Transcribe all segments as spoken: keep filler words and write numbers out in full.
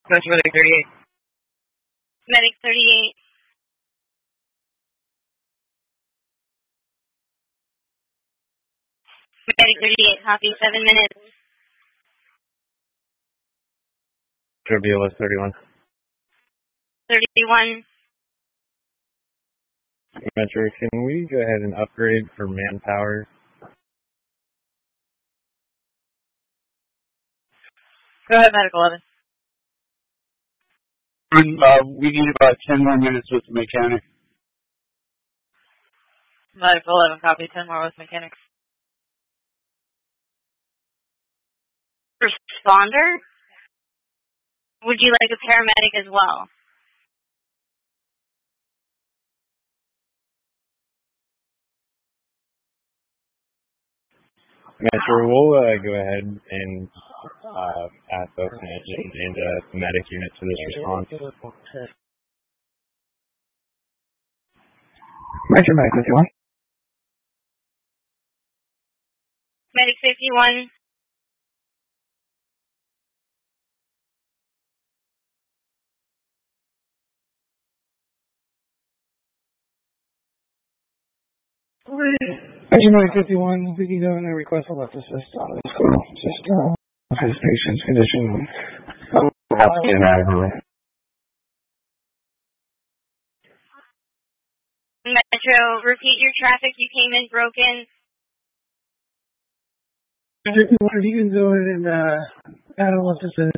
That's Medic thirty-eight. Medic thirty-eight. Medic thirty-eight, copy, seven minutes. Turbulence thirty-one. thirty-one. Metro, can we go ahead and upgrade for manpower? Go ahead, Medic eleven. Uh, we need about ten more minutes with the mechanic. Medic eleven, copy, ten more with mechanics. Responder? Would you like a paramedic as well? Metro, we'll uh, go ahead and uh, add both an engine and a medic unit to this response. Metro Medic fifty-one. Medic fifty-one. Metro Medic fifty-one, we can go in and request a left assist on this call. Just uh, his patient's condition. We'll have to get him out of the way. Metro, repeat your traffic. You came in broken. fifty-one, you can go in and uh, add a left assist.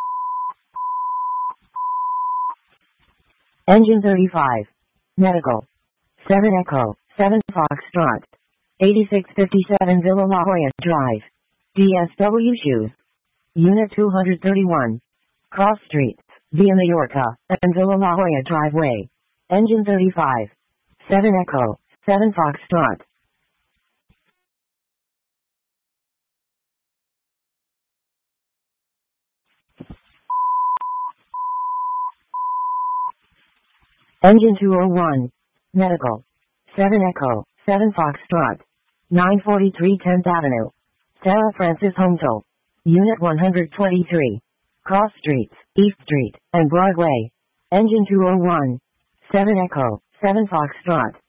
Engine thirty-five. Medical. seven Echo. seven Foxtrot. eighty-six fifty-seven Villa La Jolla Drive. D S W Shoes. Unit two thirty-one. Cross Streets, Via Mallorca, and Villa La Jolla Driveway. Engine thirty-five. seven Echo. seven Foxtrot. Engine two oh one. Medical. seven Echo. seven Foxtrot. nine forty-three tenth Avenue. Sarah Francis Hometal. Unit one twenty-three. Cross Streets, East Street, and Broadway. Engine two oh one. seven Echo. seven Foxtrot.